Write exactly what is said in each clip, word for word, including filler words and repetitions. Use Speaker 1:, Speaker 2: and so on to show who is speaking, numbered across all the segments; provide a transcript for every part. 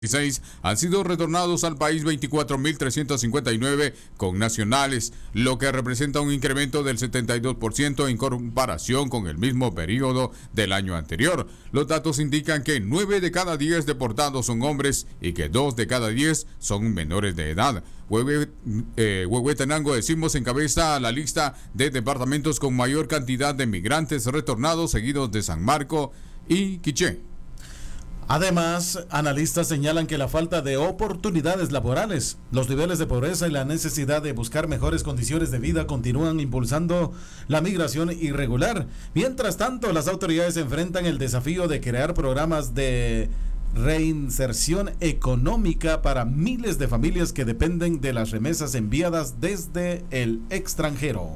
Speaker 1: han sido retornados al país veinticuatro mil trescientos cincuenta y nueve con nacionales, lo que representa un incremento del setenta y dos por ciento en comparación con el mismo periodo del año anterior. Los datos indican que nueve de cada diez deportados son hombres y que dos de cada diez son menores de edad. Huehue, eh, Huehuetenango, decimos, encabeza la lista de departamentos con mayor cantidad de migrantes retornados, seguidos de San Marco y Quiché.
Speaker 2: Además, analistas señalan que la falta de oportunidades laborales, los niveles de pobreza y la necesidad de buscar mejores condiciones de vida continúan impulsando la migración irregular. Mientras tanto, las autoridades enfrentan el desafío de crear programas de reinserción económica para miles de familias que dependen de las remesas enviadas desde el extranjero.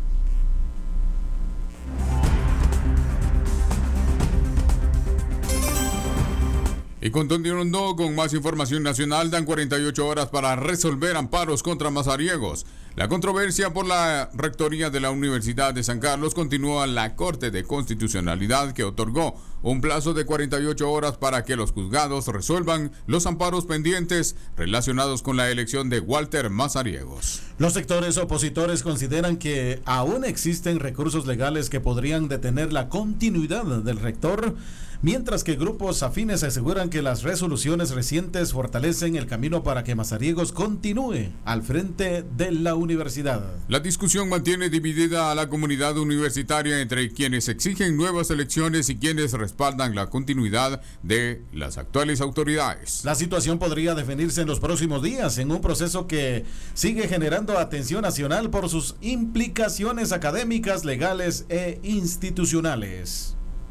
Speaker 1: Y continuando con más información nacional, dan cuarenta y ocho horas para resolver amparos contra mazariegos. La controversia por la rectoría de la Universidad de San Carlos continúa en la Corte de Constitucionalidad, que otorgó un plazo de cuarenta y ocho horas para que los juzgados resuelvan los amparos pendientes relacionados con la elección de Walter Mazariegos.
Speaker 2: Los sectores opositores consideran que aún existen recursos legales que podrían detener la continuidad del rector, mientras que grupos afines aseguran que las resoluciones recientes fortalecen el camino para que Mazariegos continúe al frente de la universidad.
Speaker 1: La discusión mantiene dividida a la comunidad universitaria entre quienes exigen nuevas elecciones y quienes respaldan la continuidad de las actuales autoridades.
Speaker 2: La situación podría definirse en los próximos días en un proceso que sigue generando atención nacional por sus implicaciones académicas, legales e institucionales.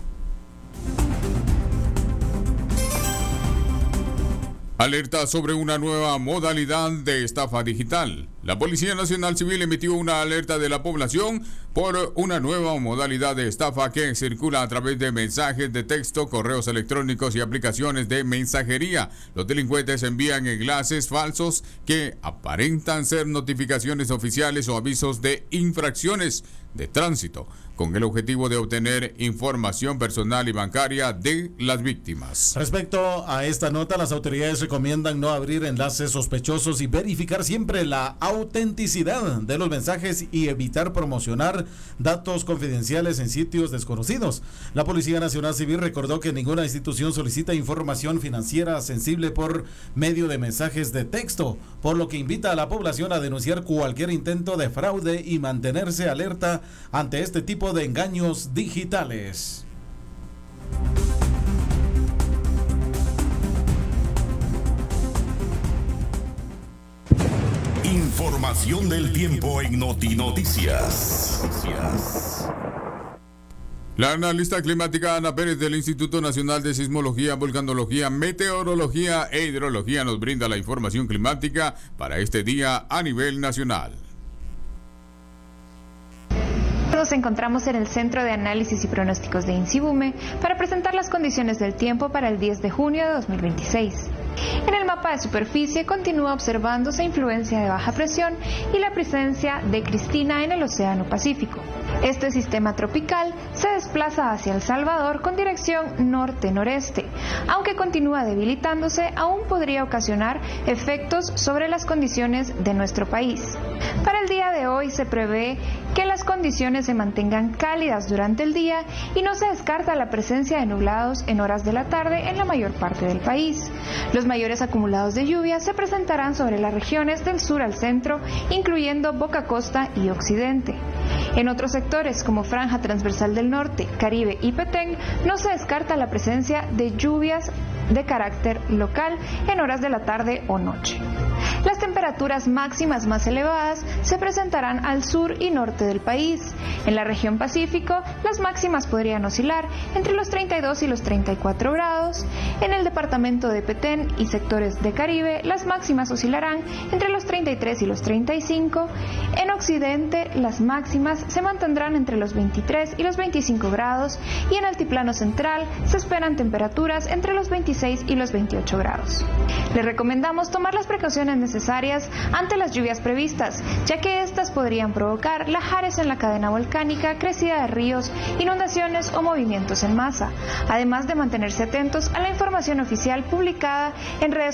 Speaker 1: Alerta sobre una nueva modalidad de estafa digital. La Policía Nacional Civil emitió una alerta de la población por una nueva modalidad de estafa que circula a través de mensajes de texto, correos electrónicos y aplicaciones de mensajería. Los delincuentes envían enlaces falsos que aparentan ser notificaciones oficiales o avisos de infracciones de tránsito, con el objetivo de obtener información personal y bancaria de las víctimas.
Speaker 2: Respecto a esta nota, las autoridades recomiendan no abrir enlaces sospechosos y verificar siempre la autenticidad de los mensajes y evitar promocionar datos confidenciales en sitios desconocidos. La Policía Nacional Civil recordó que ninguna institución solicita información financiera sensible por medio de mensajes de texto, por lo que invita a la población a denunciar cualquier intento de fraude y mantenerse alerta ante este tipo de engaños digitales.
Speaker 3: Información del tiempo en Noti Noticias.
Speaker 1: La analista climática Ana Pérez del Instituto Nacional de Sismología, Volcanología, Meteorología e Hidrología nos brinda la información climática para este día a nivel nacional.
Speaker 4: Nos encontramos en el Centro de Análisis y Pronósticos de INSIBUME para presentar las condiciones del tiempo para el diez de junio de dos mil veintiséis. En el mapa de superficie continúa observándose influencia de baja presión y la presencia de Cristina en el Océano Pacífico. Este sistema tropical se desplaza hacia El Salvador con dirección norte-noreste. Aunque continúa debilitándose, aún podría ocasionar efectos sobre las condiciones de nuestro país. Para el día de hoy se prevé que las condiciones se mantengan cálidas durante el día y no se descarta la presencia de nublados en horas de la tarde en la mayor parte del país. Los mayores acumulados de lluvia se presentarán sobre las regiones del sur al centro, incluyendo Boca Costa y Occidente. En otros sectores, como Franja Transversal del Norte, Caribe y Petén, no se descarta la presencia de lluvias de carácter local en horas de la tarde o noche. Las temperaturas máximas más elevadas se presentarán al sur y norte del país. En la región Pacífico, las máximas podrían oscilar entre los treinta y dos y los treinta y cuatro grados. En el departamento de Petén y sectores de Caribe, las máximas oscilarán entre los treinta y tres y los treinta y cinco. En Occidente, las máximas se mantendrán entre los veintitrés y los veinticinco grados, y en Altiplano Central se esperan temperaturas entre los veintiséis y los veintiocho grados. Les recomendamos tomar las precauciones necesarias necesarias ante las lluvias previstas, ya que estas podrían provocar lajares en la cadena volcánica, crecida de ríos, inundaciones o movimientos en masa, además de mantenerse atentos a la información oficial publicada en redes